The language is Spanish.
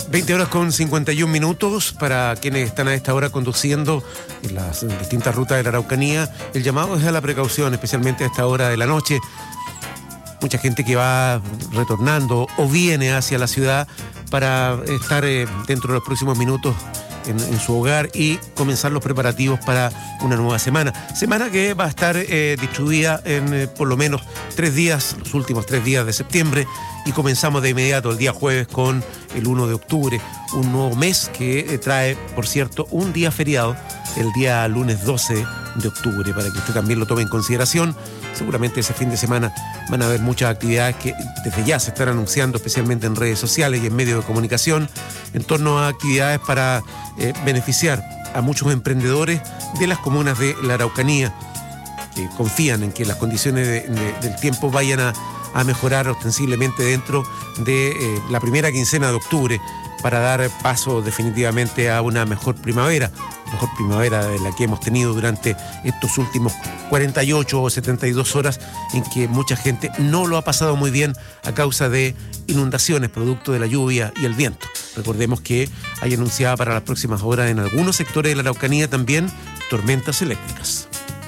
20 horas con 51 minutos para quienes están a esta hora conduciendo en las distintas rutas de la Araucanía. El llamado es a la precaución, especialmente a esta hora de la noche. Mucha gente que va retornando o viene hacia la ciudad para estar dentro de los próximos minutos en su hogar y comenzar los preparativos para una nueva semana. Semana que va a estar distribuida en por lo menos 3 días, los últimos 3 días de septiembre, y comenzamos de inmediato el día jueves con el 1 de octubre, un nuevo mes que trae, por cierto, un día feriado, el día lunes 12 de octubre, para que usted también lo tome en consideración. Seguramente ese fin de semana van a haber muchas actividades que desde ya se están anunciando, especialmente en redes sociales y en medios de comunicación, en torno a actividades para beneficiar a muchos emprendedores de las comunas de la Araucanía, que confían en que las condiciones del tiempo vayan a mejorar ostensiblemente dentro de la primera quincena de octubre, para dar paso definitivamente a una mejor primavera de la que hemos tenido durante estos últimos 48 o 72 horas, en que mucha gente no lo ha pasado muy bien a causa de inundaciones producto de la lluvia y el viento. Recordemos que hay anunciada para las próximas horas en algunos sectores de la Araucanía también tormentas eléctricas.